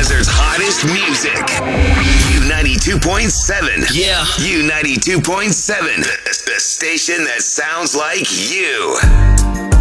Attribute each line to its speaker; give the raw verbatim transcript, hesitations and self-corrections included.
Speaker 1: Desert's hottest music. U ninety-two point seven.
Speaker 2: Yeah.
Speaker 1: U ninety-two point seven. The, the station that sounds like you.